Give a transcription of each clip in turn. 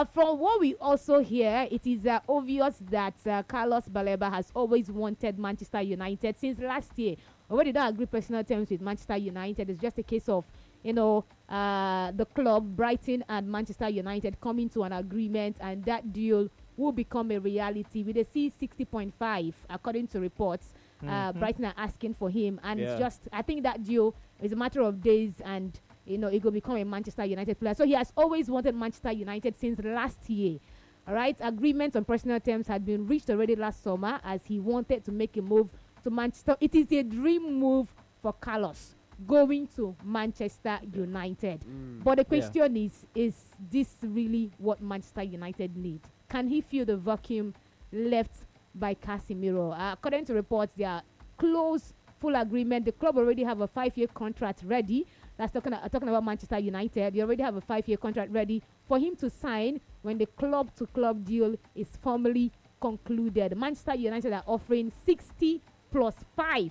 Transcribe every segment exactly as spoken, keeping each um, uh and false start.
Uh, from what we also hear, it is uh, obvious that uh, Carlos Baleba has always wanted Manchester United since last year. Already don't agree personal terms with Manchester United. It's just a case of, you know, uh, the club, Brighton and Manchester United coming to an agreement, and that deal will become a reality with a C sixty point five, according to reports. Uh, mm-hmm. Brighton are asking for him, and yeah. it's just, I think that deal is a matter of days, and you know, it will become a Manchester United player. So he has always wanted Manchester United since last year. All right, agreements on personal terms had been reached already last summer, as he wanted to make a move to Manchester. It is a dream move for Carlos, going to Manchester United. Mm, but the question yeah. is, is this really what Manchester United need? Can he fill the vacuum left by Casemiro? Uh, according to reports, they are close, full agreement. The club already have a five-year contract ready. That's talking, uh, talking about Manchester United. They already have a five-year contract ready for him to sign when the club-to-club deal is formally concluded. Manchester United are offering sixty plus five.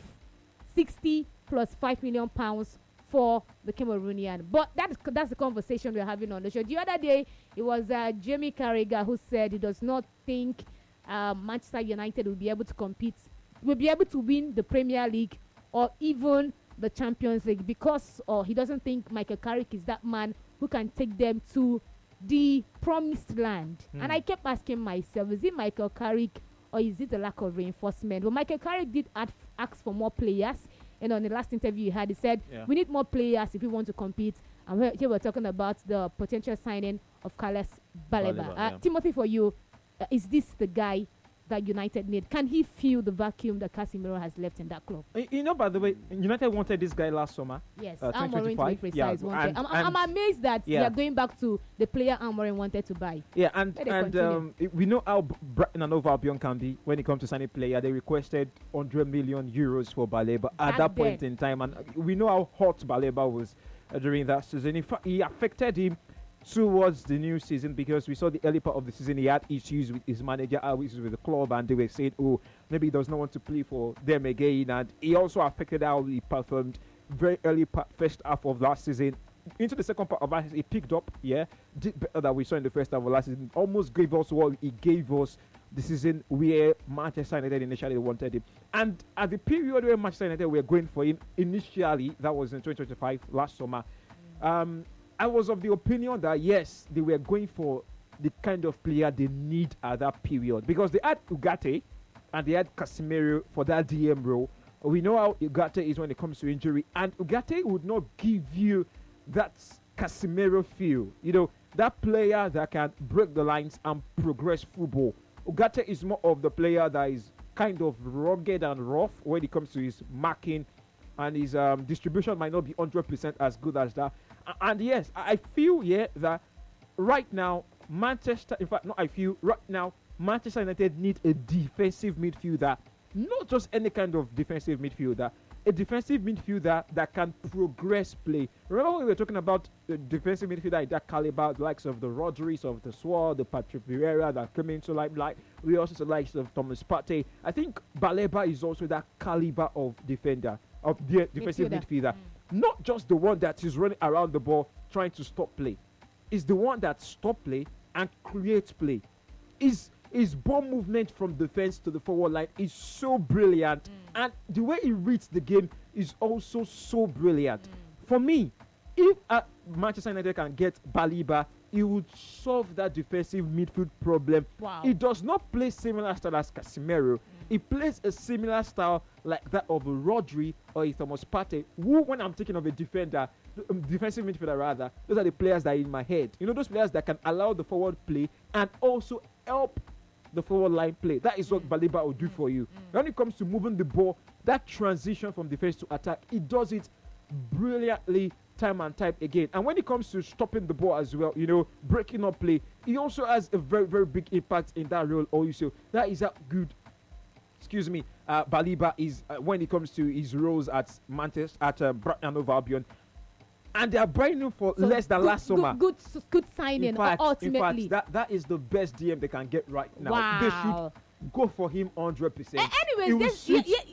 sixty plus five million pounds for the Cameroonian. But that's, that's the conversation we're having on the show. The other day, it was uh, Jamie Carragher who said he does not think uh, Manchester United will be able to compete, will be able to win the Premier League or even the Champions League, because or he doesn't think Michael Carrick is that man who can take them to the promised land. Mm. And I kept asking myself, is it Michael Carrick or is it the lack of reinforcement? Well, Michael Carrick did ask for more players, and on the last interview he had, he said yeah. we need more players if we want to compete. And we're, here we're talking about the potential signing of Carlos Baleba. Baleba uh, yeah. Timothy, for you, uh, is this the guy that United need? Can he fill the vacuum that Casemiro has left in that club? You know, by the way, United wanted this guy last summer. Yes, uh, Amorim, to be precise, yeah, wanted. and, I'm, and I'm amazed that yeah. they are going back to the player Amorim wanted to buy. Yeah, and and um, it, we know how Brighton and Hove Albion can be when it comes to signing a player. They requested one hundred million euros for Baleba at Back that point then. in time, and we know how hot Baleba was uh, during that season. In fact, he affected him towards the new season, because we saw the early part of the season he had issues with his manager, issues with the club, and they were saying, oh, maybe he does not want to play for them again. And he also affected how he performed very early part, first half of last season. Into the second part of last season, he picked up, yeah, did better than we saw in the first half of last season. Almost gave us what he gave us the season where Manchester United initially wanted him. And at the period where Manchester United were going for him initially, that was in twenty twenty-five, last summer, um, I was of the opinion that, yes, they were going for the kind of player they need at that period, because they had Ugarte and they had Casemiro for that D M role. We know how Ugarte is when it comes to injury, and Ugarte would not give you that Casemiro feel. You know, that player that can break the lines and progress football. Ugarte is more of the player that is kind of rugged and rough when it comes to his marking, and his um, distribution might not be one hundred percent as good as that. And yes, I feel, yeah, that right now, Manchester, in fact, no, I feel right now, Manchester United need a defensive midfielder, not just any kind of defensive midfielder, a defensive midfielder that can progress play. Remember when we were talking about the defensive midfielder in that caliber, the likes of the Rodris, of the Sword, the Patrick Vieira that came into limelight. We also see the likes of Thomas Partey. I think Baleba is also that caliber of defender, of the defensive midfielder. midfielder. Mm. Not just the one that is running around the ball trying to stop play. It's the one that stop play and creates play. His, his ball movement from defense to the forward line is so brilliant. Mm. And the way he reads the game is also so brilliant. Mm. For me, if uh, Manchester United can get Baleba, he would solve that defensive midfield problem. Wow. He does not play similar style as Casemiro. Mm. He plays a similar style like that of Rodri or Thomas Partey, who, when I'm thinking of a defender, um, defensive midfielder rather, those are the players that are in my head. You know, those players that can allow the forward play and also help the forward line play. That is what Baleba will do for you. Mm. When it comes to moving the ball, that transition from defense to attack, he does it brilliantly time and time again. And when it comes to stopping the ball as well, you know, breaking up play, he also has a very, very big impact in that role also. That is a good, excuse me, uh, Baleba is uh, when it comes to his roles at Manchester, at uh, Brighton and Hove Albion. And they are buying him for so less than good, last summer. Good, good, good signing, in fact, ultimately. In fact, that, that is the best D M they can get right now. Wow. They should go for him one hundred percent. Uh, anyways, it will suit yeah, yeah,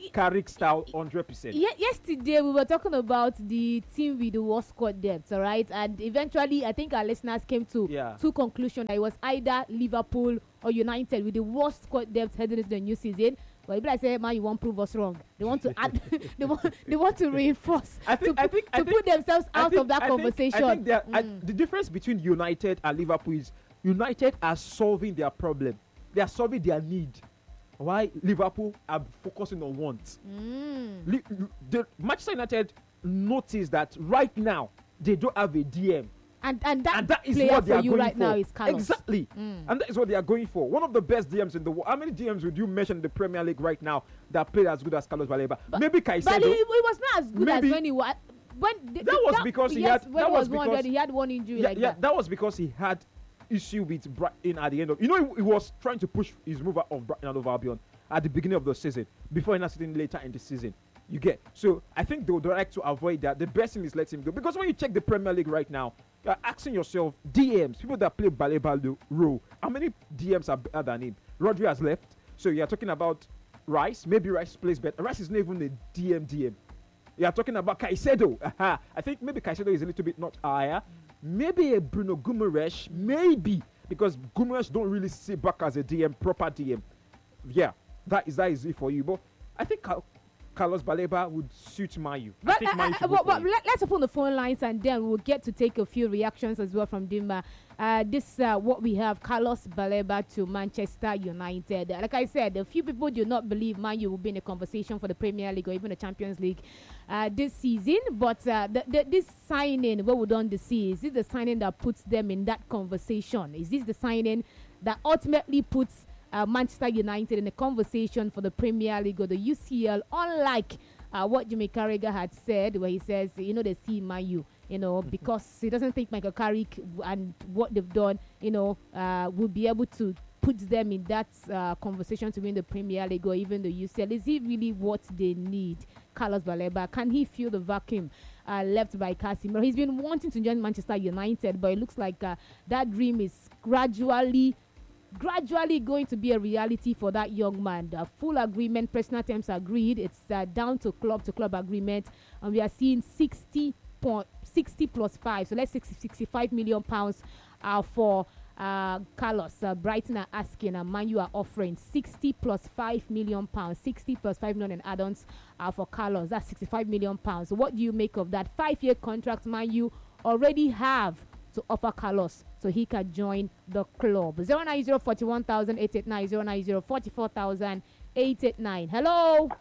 Carrick style one hundred percent. Ye- yesterday we were talking about the team with the worst squad depth, all right, and eventually I think our listeners came to Yeah. two conclusions that it was either Liverpool or United with the worst squad depth heading into the new season. But if I say, man, you won't prove us wrong. They want to add, they want, they want to reinforce, I think, to, I think, to I think, put themselves I out think- of that I think- conversation. I think they are- I- Mm. the difference between United and Liverpool is United are solving their problem. They are solving their need. Why Liverpool are focusing on wants. Mm. Li- the Manchester United notice that right now they don't have a D M. And and that, And that is player what they for are you going right for. now is Carlos. Exactly. Mm. And that is what they are going for. One of the best D Ms in the world. How many D Ms would you mention in the Premier League right now that played as good as Carlos Baleba? But- Maybe But Caicedo. it, it was not as good Maybe- as when he was. When the, That was because he yes, had- when that he was was one hundred, because- he had one injury yeah, like yeah, that. that was because he had issue with Brighton at the end of. You know, he, he was trying to push his move out of Brighton and over Albion at the beginning of the season before he sitting later in the season. You get. So I think they would like to avoid that. The best thing is let him go, because when you check the Premier League right now, you're asking yourself D Ms, people that play Baleba role, how many D Ms are better than him? Rodri has left, so you're talking about Rice. Maybe Rice plays better. Rice is not even a D M D M. You are talking about Caicedo. Aha. I think maybe Caicedo is a little bit not higher. Maybe a Bruno Guimaraes, maybe, because Guimaraes don't really sit back as a D M, proper D M. Yeah, that is that is it for you. But I think Cal- Carlos Baleba would suit Mayu. I But, think uh, Mayu uh, should go but, for but him. let, let's open the phone lines and then we'll get to take a few reactions as well from Dimba. Uh, this uh, what we have: Carlos Baleba to Manchester United. Uh, like I said, a few people do not believe Man U will be in a conversation for the Premier League or even the Champions League uh, this season. But uh, the, the, this signing, what we done this see, is this the signing that puts them in that conversation? Is this the signing that ultimately puts uh, Manchester United in a conversation for the Premier League or the U C L? Unlike uh, what Jimmy Carragher had said, where he says, you know, they see Man U, you know, because he doesn't think Michael Carrick and what they've done, you know, uh, will be able to put them in that uh, conversation to win the Premier League or even the U C L. Is he really what they need, Carlos Baleba? Can he fill the vacuum uh, left by Casemiro? He's been wanting to join Manchester United, but it looks like uh, that dream is gradually gradually going to be a reality for that young man. The full agreement, personal terms agreed. It's uh, down to club to club agreement, and we are seeing sixty point sixty plus five. So let's say sixty-five million pounds uh, for uh, Carlos. Uh, Brighton are asking, and Man U are offering sixty plus five million pounds. sixty plus five million in add-ons uh, for Carlos. That's sixty-five million pounds. So what do you make of that five-year contract Man U already have to offer Carlos so he can join the club? zero nine zero four one thousand eight eight nine, zero nine zero four four thousand eight eight nine. Hello.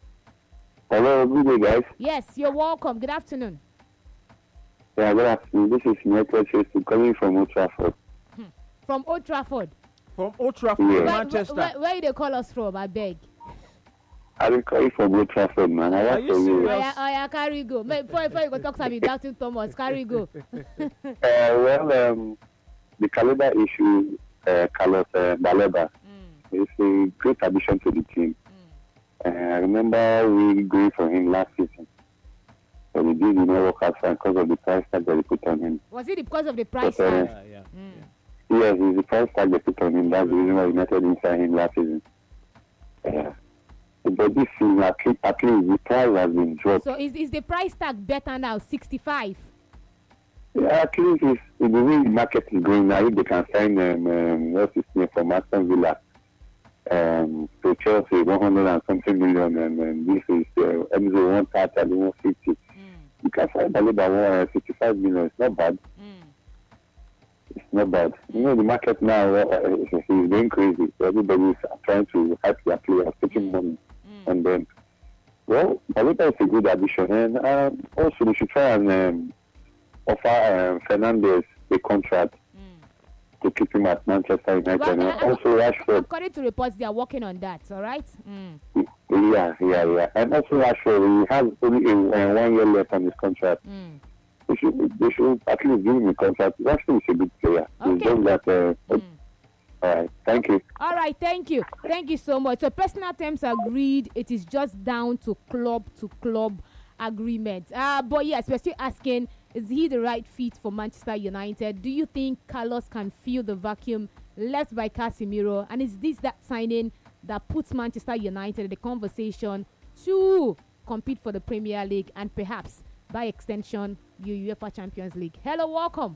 Hello, good day, guys. Yes, you're welcome. Good afternoon. Yeah, good afternoon. This is Michael Chase calling from Old Trafford. From Old Trafford. From Old Trafford, Yeah. Where, Manchester. where, where, where they call us from? I beg. I will call you from Old Trafford, man. I Are work you for you. serious? Oh yeah, oh yeah, carry go. May- Before, before you go talk to me, Doctor Thomas, carry go. Uh, well, um, the calendar issue, uh, Carlos uh, Baleba, Mm, is a great addition to the team. mm. Uh, I remember we going for him last season. But we did, you know, work out for him because of the price tag that they put on him. Was it because of the price But, uh, tag? Yeah, yeah. Mm. Yes, it's the price tag they put on him. That's the reason why United didn't sign him last season. Yeah. But this season, at least, at least the price has been dropped. So is is the price tag better now? sixty-five. Yeah, at least it's, the way the market is going now, if they can sign um, um, what's his name from Aston Villa um, to Chelsea, one hundred and something million, and, and this is uh, Enzo one thirty and one fifty. Mm, You can sign Baleba one fifty-five million. It's not bad. mm. It's not bad. You know, the market now uh, is, is going crazy. Everybody is trying to hype their players, taking money, Mm. and then, well, Baleba is a good addition, and um, also they should try and um, offer um, Fernandez a contract Mm. to keep him at Manchester United. Well, and uh, also Rashford, According to reports, they are working on that. All right. Mm. yeah, yeah, yeah. And also Rashford, he has only a, uh, one year left on his contract. Mm. They should, they should at least give him a contract. Rashford is a good player. Okay. He's just that. Uh, Mm. All right, thank you. All right, thank you. Thank you so much. So personal terms agreed. It is just down to club to club agreement. Uh, but yes, we're still asking, is he the right fit for Manchester United? Do you think Carlos can fill the vacuum left by Casemiro? And is this that signing that puts Manchester United in the conversation to compete for the Premier League and perhaps, by extension, U UEFA Champions League. Hello, welcome.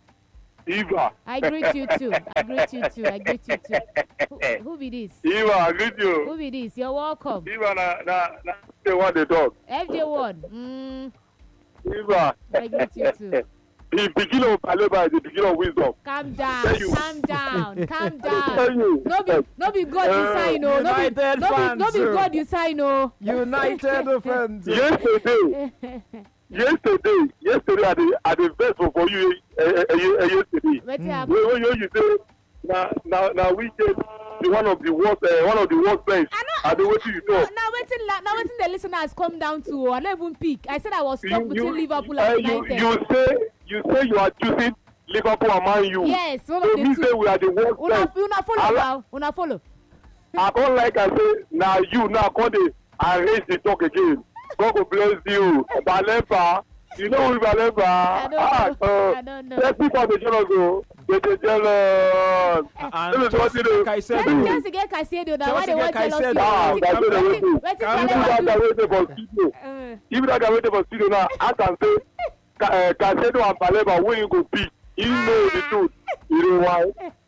Eva. I greet you too. I greet you too. I greet you too. Who, who be this? Eva, I greet you. Who be this? You're welcome. Eva, na na na the one they talk. F J one. Mm, Eva. I greet you too. The beginning of Baleba is the beginning of wisdom. Calm down. Tell you. Calm down. Calm Tell down. you. No be, no be God you Uh, sign, no. No be, United no be, no fans, be sir. God you sign, no. United fans. Yesterday, yesterday, yesterday at the at the best for you uh, uh, uh, yesterday. Wetin Mm. happen? When, when you you say now now now we get the one of the worst uh, one of the worst players. I And the way you No, know. now waiting, now waiting. The listeners come down to. I don't even pick. I said I was stuck You, between you, Liverpool uh, and you, United. you say you say you are choosing Liverpool and Man U. Yes, one So of the me two. say we are the worst Una, players. una follow I li- now. Una follow. I don't like I say now you now come dey arrange the talk again. God go bless you. Baleba, you know who Baleba? I don't Ah, know. uh, I don't know. let people dey jealous o. They dey jealous. And This is what you do. Chelsea Let Caicedo. Chelsea get Caicedo now. Why Chelsea they want get jealousy? Caicedo. Ah, Wetin- Caicedo wetin- waiting. wetin Calm If Baleba that do? guy waiting for studio, Uh, if that guy waiting for studio now, I can say Ca- uh, Caicedo and Baleba wey you go beat. You know the truth. You know why?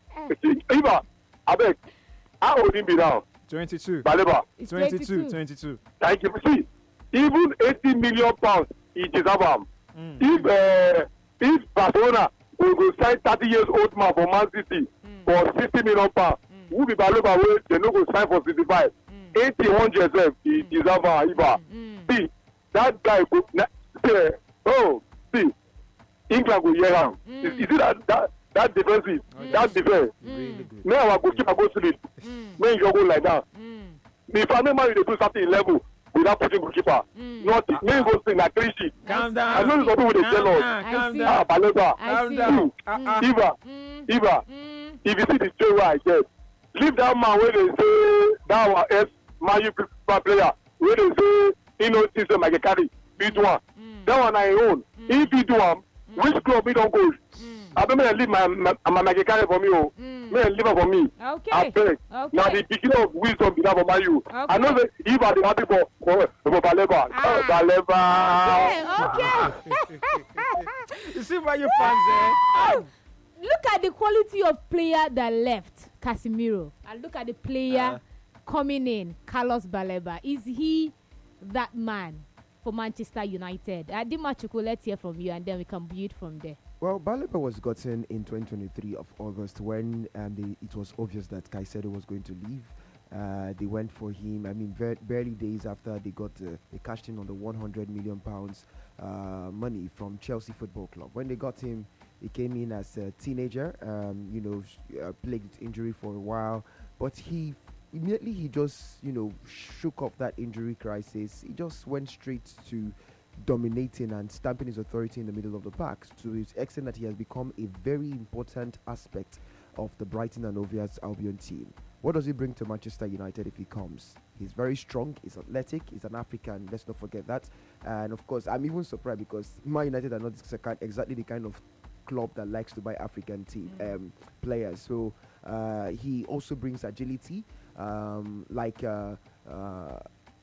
Iba, abeg, how old him be now? twenty-two. Baleba. it's twenty-two. twenty-two. twenty-two. Thank you. See, even eighty million pounds, he deserve am. Mm. If uh, if Barcelona will go sign thirty years old man for Man City Mm. for sixty million pounds, Mm. who be Baleba wey they no go sign for sixty-five? Mm. eighty hundred sef, he deserve am. Iba. Mm. See, that guy go. Na, see, eh, oh, see, England go hear am. Mm. You, you see that that that defensive, Oh, yes. that defense. Really good. May our goalkeeper go sleep. Mm. May you go like that. Mm. The family man dey do something level without putting goalkeeper. Mm. Nothing. May you go sleep na clean sheet. Calm I down. I know some people dey Calm jealous. down. I Calm see. Ah, down. Baleba. I Calm see. down. Mm. Ah, ah. Eva, Mm. Eva, Mm. if you see the joy wey I get, leave that man wey dey say that our ex Man U player wey dey say he no think say Michael Carey fit do am. Mm. That one na him own. If he do am, which club he don go? Mm. Abeg make dem leave my my my Michael Carey for me o. Mm. Make dem leave am for me. Okay. Abeg. Okay. Na the beginning of wisdom be that for Man U. I know say if I dey happy for for for Baleba. Ah. Baleba. Okay. Okay. You see why you fans eh? Ah. Look at the quality of player that left, Casemiro, and look at the player Uh. coming in, Carlos Baleba. Is he that man for Manchester United? Uh, Dimachuku, let's hear from you, and then we can build from there. Well, Baleba was gotten in twenty twenty-three of August when um, they, it was obvious that Caicedo was going to leave. Uh, they went for him. I mean, ver- barely days after they got, uh, they cashed in on the one hundred million pounds uh, money from Chelsea Football Club. When they got him, he came in as a teenager. Um, you know, sh- uh, plagued with injury for a while, but he immediately he just you know shook off that injury crisis. He just went straight to dominating and stamping his authority in the middle of the park to his extent that he has become a very important aspect of the Brighton and Hove Albion team. What does he bring to Manchester United if he comes? He's very strong, he's athletic, he's an African, let's not forget that. And of course, I'm even surprised because Man United are not exactly the kind of club that likes to buy African team um, players. So uh, he also brings agility, um, like uh, uh,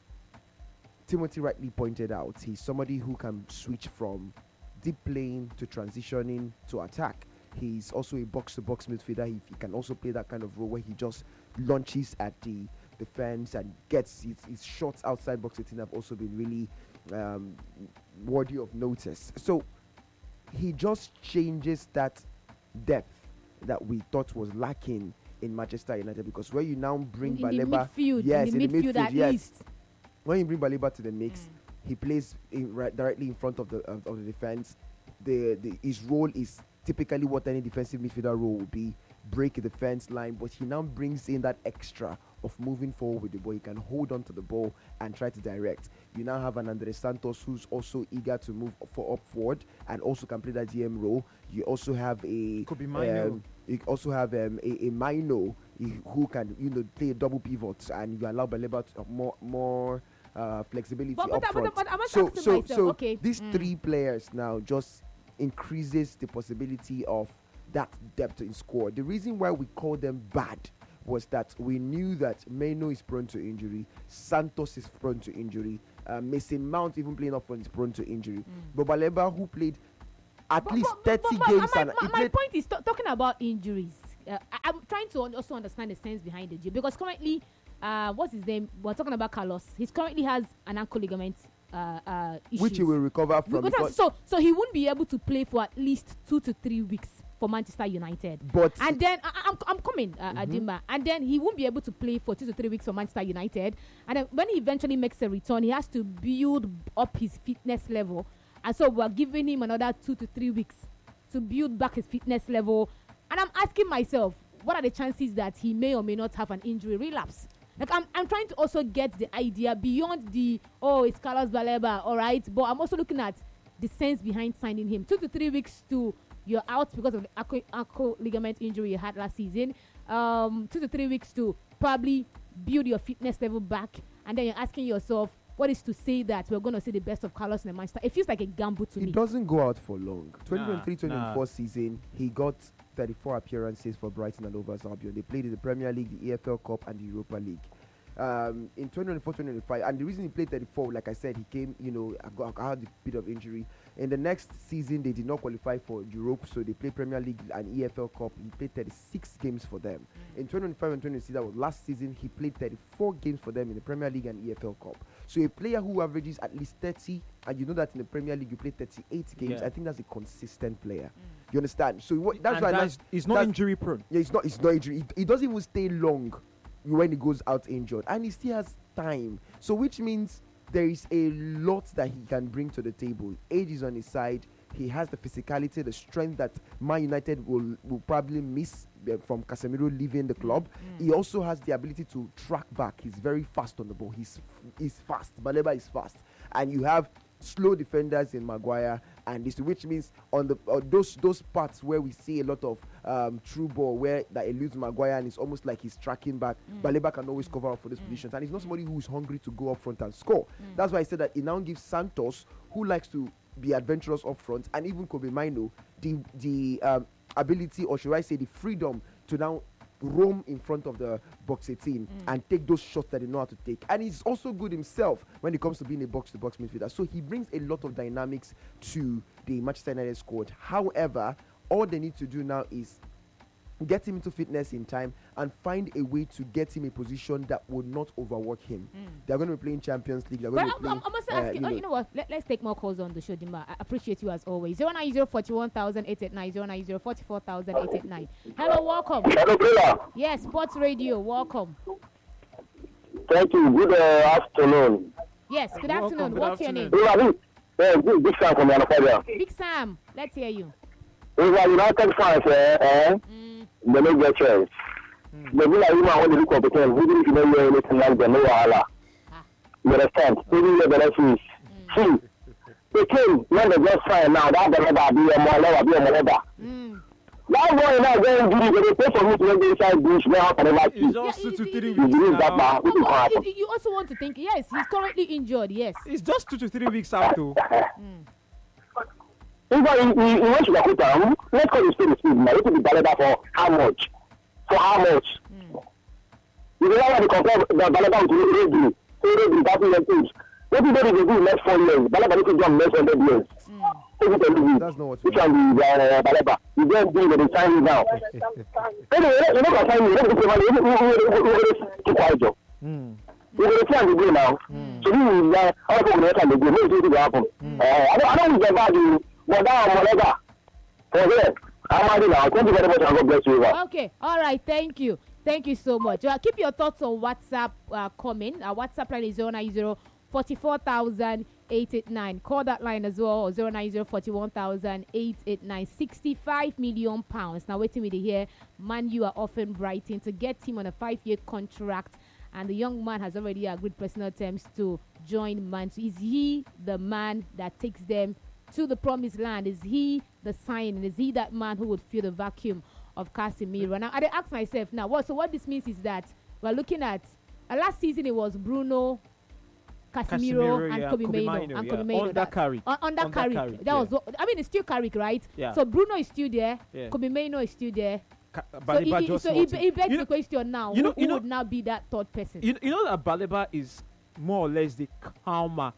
Timothy rightly pointed out. He's somebody who can switch from deep playing to transitioning to attack. He's also a box-to-box midfielder. He, he can also play that kind of role where he just launches at the defense and gets his, his shots outside box eighteen have also been really um, worthy of notice. So he just changes that depth that we thought was lacking in Manchester United, because where you now bring in Baleba, the midfield, yes, in the midfield, at yes. least. When you bring Baleba to the mix, he plays in, right, directly in front of the of, of the defense. The, the his role is typically what any defensive midfielder role would be: break the defense line. But he now brings in that extra of moving forward with the ball. He can hold on to the ball and try to direct. You now have an Andre Santos who's also eager to move for up forward and also can play that D M role. You also have a Could be Mino. um, you also have um, a, a Mino who can you know play a double pivot, and you allow Baleba to have more more. Uh, flexibility But- up but- but- front. but I must so, ask so, myself, so okay. these Mm. three players now just increases the possibility of that depth in score. The reason why we call them bad was that we knew that Meno is prone to injury, Santos is prone to injury, uh, Mason Mount even playing up front is prone to injury. Mm. But Baleba, who played at but, least but, thirty but, but, games, my, and my, he my point is t- talking about injuries. Uh, I, I'm trying to un- also understand the sense behind it, because currently, uh, what's his name? We're talking about Carlos. He currently has an ankle ligament uh, uh, issues. which he will recover from. Because so, so he won't be able to play for at least two to three weeks for Manchester United. But and then I, I'm I'm coming, uh, mm-hmm. Adimba, and then he won't be able to play for two to three weeks for Manchester United. And then when he eventually makes a return, he has to build up his fitness level. And so we're giving him another two to three weeks to build back his fitness level. And I'm asking myself, what are the chances that he may or may not have an injury relapse? Like, I'm I'm trying to also get the idea beyond the, oh, it's Carlos Baleba, all right? But I'm also looking at the sense behind signing him. Two to three weeks to you're out because of the ankle, ankle ligament injury you had last season. Um, two to three weeks to probably build your fitness level back. And then you're asking yourself, what is to say that we're going to see the best of Carlos in the Manchester? It feels like a gamble to he me. He doesn't go out for long. twenty twenty-three twenty twenty-four nah. season, he got thirty-four appearances for Brighton and Hove Albion. They played in the Premier League, the E F L Cup, and the Europa League. Um, in twenty twenty-four twenty twenty-five, and the reason he played thirty-four, like I said, he came, you know, I, got, I had a bit of injury. In the next season, they did not qualify for Europe, so they played Premier League and E F L Cup. He played thirty-six games for them. Mm. In twenty twenty-five and twenty twenty-six, that was last season, he played thirty-four games for them in the Premier League and E F L Cup. So a player who averages at least thirty, and you know that in the Premier League you play thirty-eight games, yeah. I think that's a consistent player. Mm. You understand? So what, that's and why that's, he's not injury prone. Yeah, he's not. He's not injury. He, he doesn't even stay long when he goes out injured, and he still has time. So which means there is a lot that he can bring to the table. Age is on his side. He has the physicality, the strength that Man United will, will probably miss uh, from Casemiro leaving the club. Mm. He also has the ability to track back. He's very fast on the ball. He's he's fast. Baleba is fast, and you have slow defenders in Maguire, and this, which means on the uh, those those parts where we see a lot of um, true ball where that eludes Maguire and it's almost like he's tracking back. Mm. Baleba can always cover up for those mm. positions, and he's not somebody who's hungry to go up front and score. Mm. That's why I said that it now gives Santos, who likes to be adventurous up front, and even Kobe Mino, the the um, ability, or should I say, the freedom to now roam in front of the box eighteen mm. and take those shots that they know how to take. And he's also good himself when it comes to being a box-to-box midfielder. So he brings a lot of dynamics to the Manchester United squad. However, all they need to do now is get him into fitness in time and find a way to get him a position that would not overwork him. Mm. They're going to be playing Champions League. They're going but to be I'm, playing, I'm also uh, asking, you, oh, know, you know what? Let, let's take more calls on the show, Dimba. I appreciate you as always. zero nine zero four one thousand eight eight nine, zero nine zero four four thousand eight eight nine. Hello, welcome. Hello, Bella. Yes, Sports Radio, welcome. Thank you. Good uh, afternoon. Yes, good Welcome, afternoon. good What's afternoon. your name? Yeah, this Big Sam from Yanafaja. Big Sam, let's hear you. We are United fans, eh? eh? Mm. They don't get chance. Mm. They be like, you know, when they do competition, even if you don't hear anything like that, no wahala. Ah. You understand? Even the benefits. See, the king, when they just sign now, that the leather be a more leather, be a more leather. Mm. That boy now going to do it, they pay for me to go inside bush, where I can never see. It's just two Yeah, to it- three it- weeks You believe that, now. man? This is Oh, what you, happened. you also want to think, yes, he's currently injured, yes. It's just two to three weeks out, though. Mm. Even he, he, he went to the hotel, let's call his speed speed now. It will be Baleba for how much? For how much? Mm. You know why they compare the Baleba with Rodri? So Rodri, that's the things. What did they do in the next four years? Baleba need to jump next hundred years. Mm. That's not what we Which one be uh, Baleba? You don't do the signing now. Anyway, you're not going to sign me. You're not going to keep quiet, Joe. Mm. We're going to try and go now. Mm. So this is uh, all people going to try and go. Maybe something will happen. Mm. Uh, I don't, I don't get bad, you, but that I'm whatever. For there, I'm ready now. Thank you very much, and God bless you. Okay, all right, thank you. Thank you so much. Uh, keep your thoughts on WhatsApp uh, coming. Our WhatsApp line is zero nine zero four four thousand eight eight nine. Call that line as well, zero nine zero four one thousand eight eight nine. sixty-five million pounds. Now, waiting with the here. Man, you are offering Brighton to get him on a five-year contract. And the young man has already agreed personal terms to join Man. So is he the man that takes them to the promised land? Is he the sign? Is he that man who would fill the vacuum of Casemiro? Now, I ask myself now, what? So what this means is that we're looking at uh, last season it was Bruno, Casemiro, Casemiro, and yeah, Kobe Kobe Mainoo, Mainoo, and yeah. Kobe Mainoo. Under That- Carrick. on- Under Under Carrick. Carrick, That yeah. was what, I mean, it's still Carrick, right? Yeah. So Bruno is still there. Yeah. Kobe Mainoo is still there. Ka- So, Baleba he, just so he, wants it. he begs You the know- question now. you know- who you know- would now be that third person? You, you know that Baleba is more or less the calmer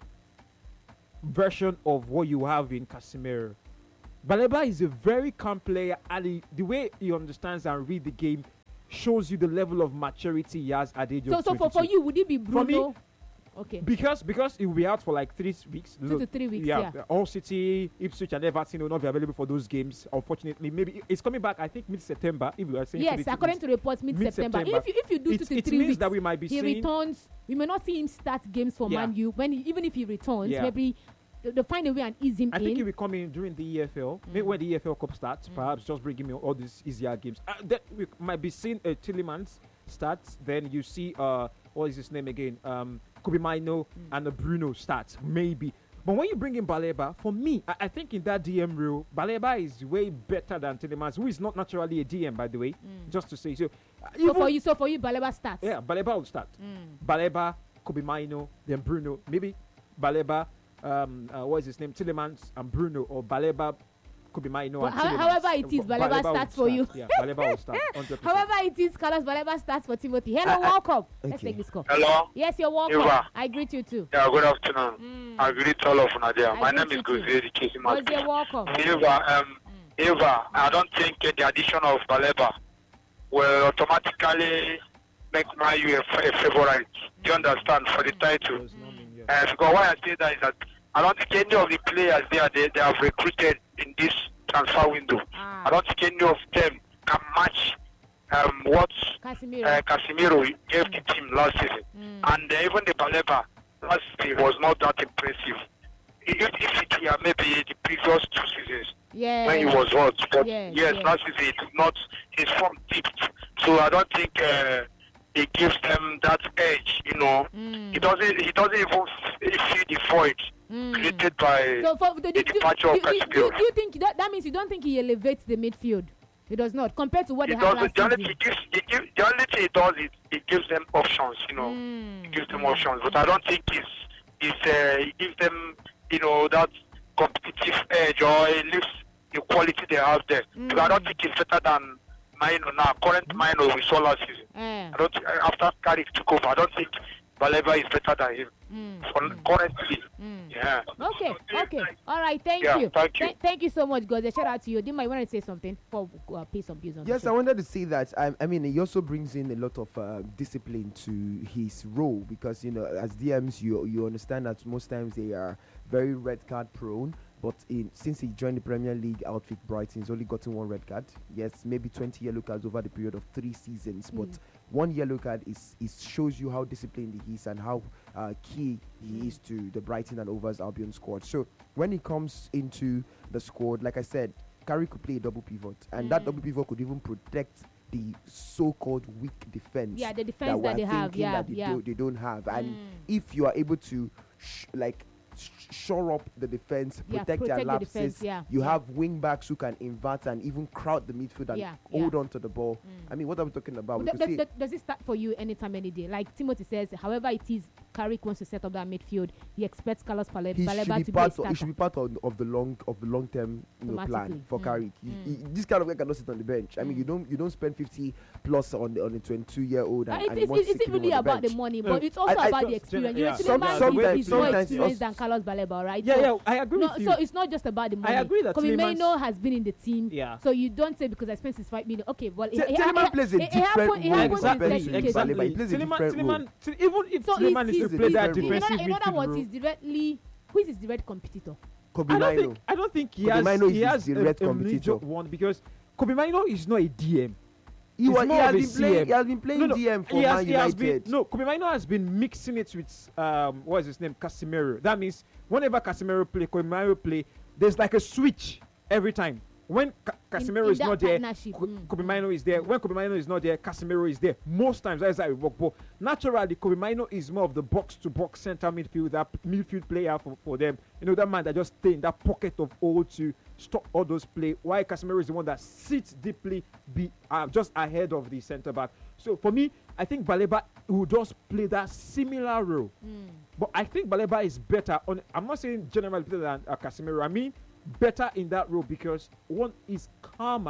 version of what you have in Casemiro. Baleba is a very calm player, and he, the way he understands and read the game shows you the level of maturity he has at the age so, of so for, for twenty-two. you, would it be For me, Bruno? Okay. Because because he will be out for like three weeks. Two to three weeks, yeah. All City, Ipswich, and Everton will not be available for those games. Unfortunately, maybe it's coming back. I think mid-September. If we are saying Yes, three to according weeks. to reports, mid-September. Mid-September. If you if you do It- two to it three means weeks, that we might be he seeing- returns. We may not see him start games for Yeah. Man U. When he, even if he returns, Yeah. maybe they they find a way and ease him I in. think he will come in during the E F L. Maybe when the E F L Cup starts, perhaps just bring him in all these easier games. Uh, then we might be seeing uh, Tillemans starts. Then you see uh, what is his name again? Um, Kobe Mino and uh, Bruno starts maybe. But when you bring in Baleba, for me, I, I think in that D M role, Baleba is way better than Tillemans, who is not naturally a D M, by the way. Just to say so. Uh, so even- for you, so for you, Baleba starts. yeah, Baleba will start. Baleba, Kobe Mino, then Bruno. Maybe Baleba, um, uh, what is his name? Tillemans and Bruno, or Baleba, Kobe Mino, But and how- Tillemans. however it is, Uh, Baleba will starts for you. start. Yeah, Baleba will start. one hundred percent. However it is, Carlos Baleba starts for Timothy. Hello, I- I- welcome. Let's okay. take this call. Hello. Yes, you're welcome. Eva. I greet you too. Yeah, good afternoon. I greet all of Nadia. I My greet name is you too. Gozeri Kisimas. Yes, you're welcome. Eva, um, Eva, I don't think uh, the addition of Baleba will automatically make my U a, f- a favorite. Do you understand? For the title. There's no mean, yeah. Uh, because why I say that is that I don't think any of the players there they, they have recruited in this transfer window. Ah. I don't think any of them can match um, what Casemiro. uh, Casemiro gave the team last season. And uh, even the Baleba last season was not that impressive. If, if it were maybe the previous two seasons yeah. when he was hot, but Yes, yes, yes. last season it did not, his form dipped. So I don't think uh, it gives them that edge, you know. Mm. He doesn't, he doesn't even f- fill the void created by So for, do, the do, do, departure do, of do, do, Casemiro. do you think that, that means you don't think he elevates the midfield? He does not compared to what It they had doesn't. last The only, season. it gives, it gives, the only thing it does is it gives them options, you know. Mm. It gives them options, but I don't think it's, it's uh, it gives them, you know, that competitive edge or it lifts the quality they have there. Because I don't think it's better than Mino now. Current Mino we saw last season. Eh. I don't thi- uh, after Carrick took over. I don't think Baleba is better than him. Mm. For currently, yeah. Okay, okay. All right, thank Yeah, you. thank you. Th- thank you so much, guys. Shout out to you. Dima, you want to say something for uh, pay some bills on Yes, the I show? wanted to say that. I, I mean, he also brings in a lot of uh, discipline to his role because you know, as D Ms, you you understand that most times they are very red card prone. But in, since he joined the Premier League outfit Brighton, he's only gotten one red card. Yes, maybe twenty yellow cards over the period of three seasons. But one yellow card is, is shows you how disciplined he is and how uh, key he is to the Brighton and Overs Albion squad. So when he comes into the squad, like I said, Carrick could play a double pivot, and that double pivot could even protect the so-called weak defense. Yeah, the defense that we're they have, thinking yeah, that they, yeah. do, they don't have. And if you are able to, sh- like, sh- shore up the defense, Yeah, protect, their protect the lapses, defense, yeah, you yeah. have wing backs who can invert and even crowd the midfield and Yeah, hold yeah. on to the ball. I mean, what are we talking about? We Th- could th- see- th- does it start for you anytime, any day? Like Timothy says, however it is, Carrick wants to set up that midfield. He expects Carlos Pale- he should Baleba be to be a part. Of, starter. he should be part of, of the long of the long term you know, plan Automatically. for Mm, Carrick. He- he- this kind of guy cannot sit on the bench. I mean, you don't you don't spend fifty plus on the on a twenty-two year old. Uh, And, it's and it's, want it's, to sit it's him really on the about the bench. money, No, but it's also I- I about the just- experience. yeah. You know, Some- Tielemans sometimes- is, is more sometimes experienced it's- than Carlos Baleba, right? Yeah, so, yeah, I agree no, with you. so it's not just about the money. agree that Kobe Tielemans- Mainoo has been in the team. Yeah. So you don't say because I spent his five million. Okay, well, Te- Tielemans plays a it, different happened, it role happened compared in to certain Baleba. cases. Exactly. He plays a Tielemans- different Tielemans- role. T- even if So Tielemans he's, is he's, to play he's, that he's, in defensive other, in other midfield words, role, he's directly who is his direct competitor? Kobe I don't Mainoo. think I don't think he Kobe has Mainoo is he his has a, direct a competitor. major one because Kobe Mainoo is not a D M. He, He's was, he, more has of a been playing, C M. he has been playing No, no, D M for he has, Man he has United. been, no, Kobe Mainoo has been mixing it with um what is his name, Casemiro. That means whenever Casemiro play, Kobe Mainoo play, there's like a switch every time. When Ca- Casemiro in is that not there, partnership, Ko- mm. Kobe Mainoo is there. When Kobe Mainoo is not there, Casemiro is there. Most times that's how it works. But naturally, Kobe Mainoo is more of the box-to-box center midfield, that p- midfield player for, for them. You know, that man that just stay in that pocket of all to stop all those play. While Casemiro is the one that sits deeply, be uh, just ahead of the center back. So for me, I think Baleba will just play that similar role. But I think Baleba is better on. I'm not saying generally better than uh, Casemiro. I mean better in that role because one is calmer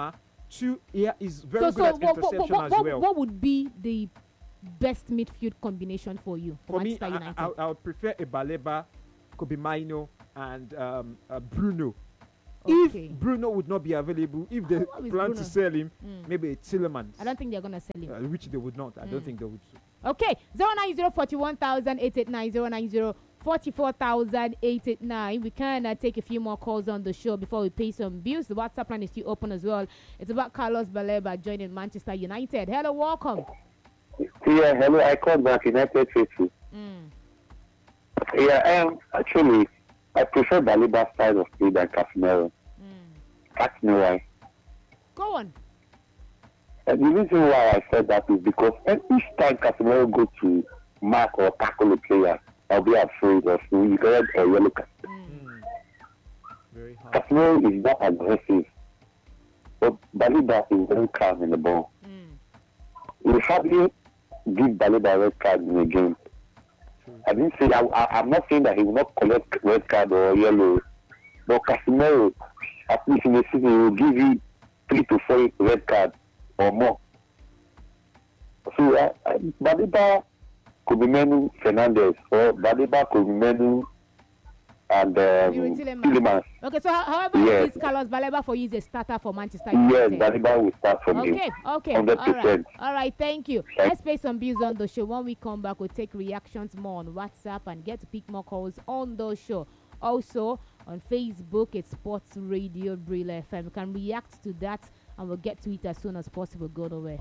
Two, yeah, is very so, good so at what, what, interception what, as what, well. what would be the best midfield combination for you for, For me, Manchester I, United? I, I would prefer a Baleba, Kobe Maino, and um, uh, Bruno. Okay. If Bruno would not be available, if they What is plan Bruno? to sell him, Mm. maybe a Tillemans. I don't think they're gonna sell him. Uh, which they would not. I don't Mm. think they would. Okay, zero nine zero forty one thousand eight eight nine zero nine zero forty four thousand eight eight nine. We can uh, take a few more calls on the show before we pay some bills. The WhatsApp line is still open as well. It's about Carlos Baleba joining Manchester United. Hello, welcome. Yeah, hello. I called back United Faithful. Mm. Yeah, um, actually, I prefer Baliba's style of play than Casemiro. Mm. Ask me why. Go on. Uh, the reason why I said that is because each time Casemiro go to mark or tackle a player, I'll be afraid of you red or yellow card. Mm. Very hard. Casemiro is not aggressive, but Baliba is very calm in the ball. Mm. We hardly give Baliba a red card in a game. True. I didn't say I, I, I'm not saying that he will not collect red card or yellow, but Casemiro, at least in the season, he will give you three to four red cards or more. So uh, uh, Baliba could be Menu Fernandez or Baliba could be Menu and um, Yuri Tillemans. Tillemans. Okay, so ho- however, Yes. is Carlos Baleba for you is a starter for Manchester Yes, United. Baliba will start from him. Okay, okay, one hundred all right, percent. all right. Thank you. Thank- Let's pay some bills on the show. When we come back, we'll take reactions more on WhatsApp and get to pick more calls on the show. Also on Facebook, it's Sports Radio Brille F M. You can react to that, and we'll get to it as soon as possible. Go nowhere.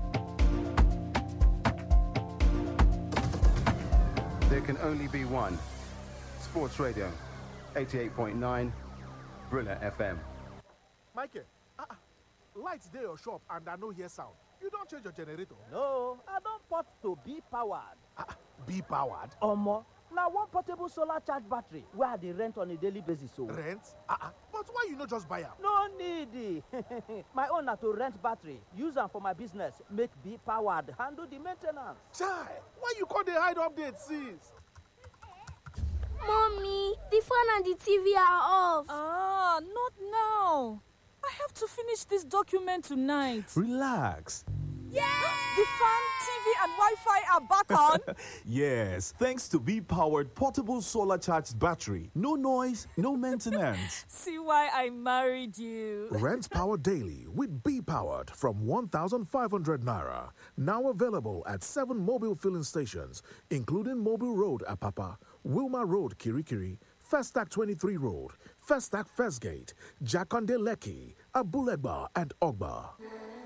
There can only be one. Sports Radio, eighty-eight point nine, Brilla F M. Michael, uh, uh, lights dey your shop and I no hear sound. You don change your generator? No, I don port to be powered. Uh, be powered. Omo, na one portable solar charge battery wey I dey rent on a daily basis o. Rent? Uh, uh, but why you no just buy am? No need. My own na to rent battery, use am for my business, make be powered, handle the main ten ance. Chai, why you come dey hide update since? Mommy, the fan and the T V are off. Ah, not now. I have to finish this document tonight. Relax. Yeah! The fan, T V, and Wi-Fi are back on. Yes, thanks to B-powered portable solar charged battery. No noise, no maintenance. See why I married you. Rent power daily with Be Powered from one thousand five hundred naira. Now available at seven mobile filling stations, including Mobile Road, Apapa, Wilma Road, Kirikiri, Festac twenty-three Road, Festac First Gate, Jakonde Lekki, Abulegba, and Ogba.